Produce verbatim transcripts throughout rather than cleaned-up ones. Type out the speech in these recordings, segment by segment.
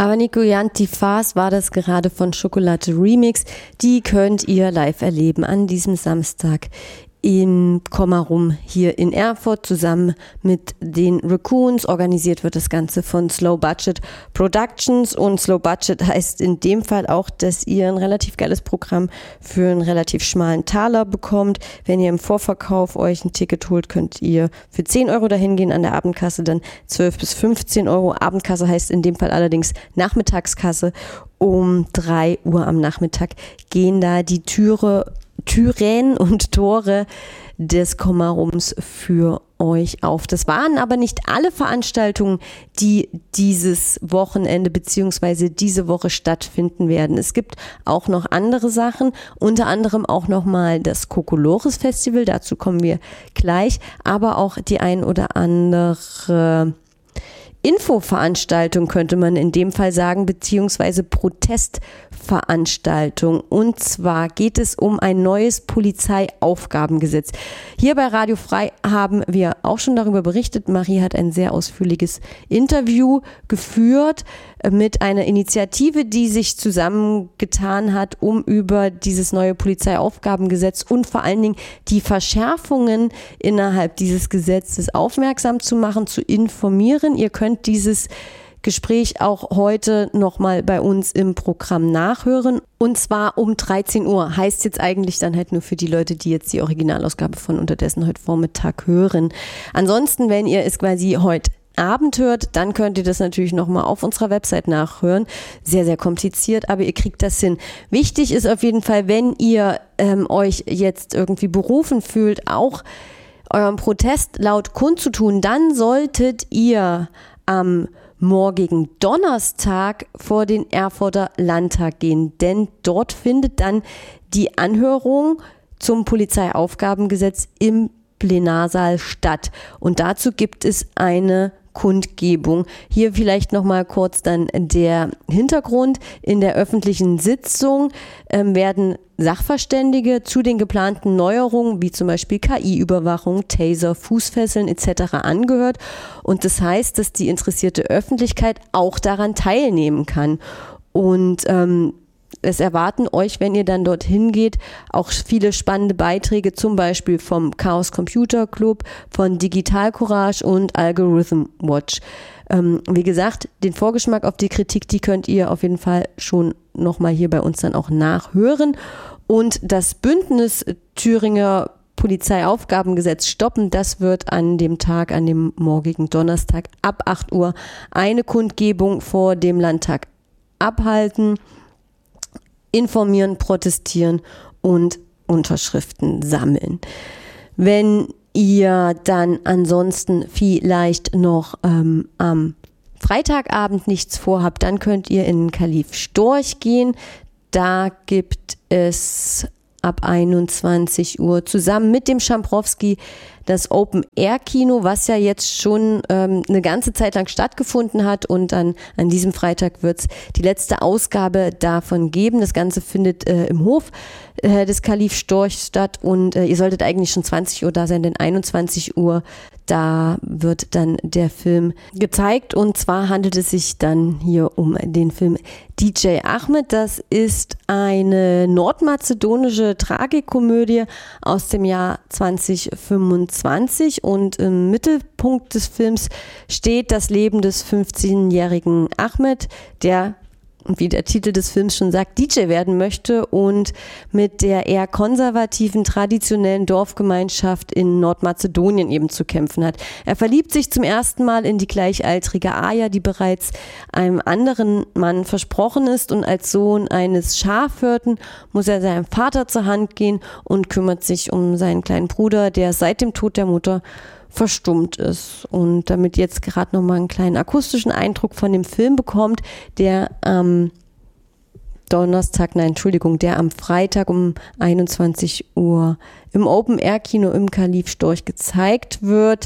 Abanico Yantifas war das gerade von Schokolade Remix. Die könnt ihr live erleben an diesem Samstag im Kommarum hier in Erfurt zusammen mit den Raccoons. Organisiert wird das Ganze von Slow Budget Productions, und Slow Budget heißt in dem Fall auch, dass ihr ein relativ geiles Programm für einen relativ schmalen Taler bekommt. Wenn ihr im Vorverkauf euch ein Ticket holt, könnt ihr für zehn Euro dahin gehen, an der Abendkasse dann zwölf bis fünfzehn Euro. Abendkasse heißt in dem Fall allerdings Nachmittagskasse. Um drei Uhr am Nachmittag gehen da die Türe Türen und Tore des Kommarums für euch auf. Das waren aber nicht alle Veranstaltungen, die dieses Wochenende bzw. diese Woche stattfinden werden. Es gibt auch noch andere Sachen, unter anderem auch nochmal das Kokolores Festival, dazu kommen wir gleich, aber auch die ein oder andere Infoveranstaltung könnte man in dem Fall sagen, beziehungsweise Protestveranstaltung. Und zwar geht es um ein neues Polizeiaufgabengesetz. Hier bei Radio Frei haben wir auch schon darüber berichtet. Marie hat ein sehr ausführliches Interview geführt mit einer Initiative, die sich zusammengetan hat, um über dieses neue Polizeiaufgabengesetz und vor allen Dingen die Verschärfungen innerhalb dieses Gesetzes aufmerksam zu machen, zu informieren. Ihr könnt dieses Gespräch auch heute nochmal bei uns im Programm nachhören, und zwar um dreizehn Uhr. Heißt jetzt eigentlich dann halt nur für die Leute, die jetzt die Originalausgabe von Unterdessen heute Vormittag hören. Ansonsten, wenn ihr es quasi heute Abend hört, dann könnt ihr das natürlich nochmal auf unserer Website nachhören. Sehr, sehr kompliziert, aber ihr kriegt das hin. Wichtig ist auf jeden Fall, wenn ihr ähm, euch jetzt irgendwie berufen fühlt, auch euren Protest laut kundzutun, dann solltet ihr am morgigen Donnerstag vor den Erfurter Landtag gehen, denn dort findet dann die Anhörung zum Polizeiaufgabengesetz im Plenarsaal statt. Und dazu gibt es eine Kundgebung. Hier vielleicht nochmal kurz dann der Hintergrund. In der öffentlichen Sitzung ähm, werden Sachverständige zu den geplanten Neuerungen, wie zum Beispiel K I-Überwachung, Taser, Fußfesseln et cetera angehört. Und das heißt, dass die interessierte Öffentlichkeit auch daran teilnehmen kann. Und ähm, es erwarten euch, wenn ihr dann dorthin geht, auch viele spannende Beiträge, zum Beispiel vom Chaos Computer Club, von Digital Courage und Algorithm Watch. Ähm, wie gesagt, den Vorgeschmack auf die Kritik, die könnt ihr auf jeden Fall schon nochmal hier bei uns dann auch nachhören. Und das Bündnis Thüringer Polizeiaufgabengesetz stoppen, das wird an dem Tag, an dem morgigen Donnerstag ab acht Uhr eine Kundgebung vor dem Landtag abhalten, informieren, protestieren und Unterschriften sammeln. Wenn ihr dann ansonsten vielleicht noch ähm, am Freitagabend nichts vorhabt, dann könnt ihr in den Kalif Storch gehen. Da gibt es ab einundzwanzig Uhr zusammen mit dem Schamprowski das Open-Air-Kino, was ja jetzt schon ähm, eine ganze Zeit lang stattgefunden hat, und an, an diesem Freitag wird es die letzte Ausgabe davon geben. Das Ganze findet äh, im Hof äh, des Kalif Storch statt, und äh, ihr solltet eigentlich schon zwanzig Uhr da sein, denn einundzwanzig Uhr, da wird dann der Film gezeigt, und zwar handelt es sich dann hier um den Film D J Ahmed. Das ist eine nordmazedonische Tragikomödie aus dem Jahr zwanzig fünfundzwanzig, und im Mittelpunkt des Films steht das Leben des fünfzehnjährigen Ahmed, der, wie der Titel des Films schon sagt, D J werden möchte und mit der eher konservativen, traditionellen Dorfgemeinschaft in Nordmazedonien eben zu kämpfen hat. Er verliebt sich zum ersten Mal in die gleichaltrige Aya, die bereits einem anderen Mann versprochen ist, und als Sohn eines Schafhirten muss er seinem Vater zur Hand gehen und kümmert sich um seinen kleinen Bruder, der seit dem Tod der Mutter verstummt ist. Und damit jetzt gerade nochmal einen kleinen akustischen Eindruck von dem Film bekommt, der am Donnerstag, nein, Entschuldigung, der am Freitag um einundzwanzig Uhr im Open-Air-Kino im Kalif Storch gezeigt wird,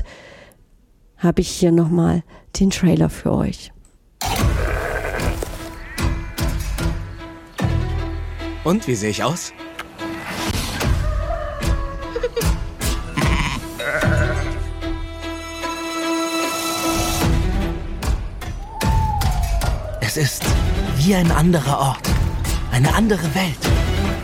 habe ich hier nochmal den Trailer für euch. Und, wie sehe ich aus? Es ist wie ein anderer Ort, eine andere Welt.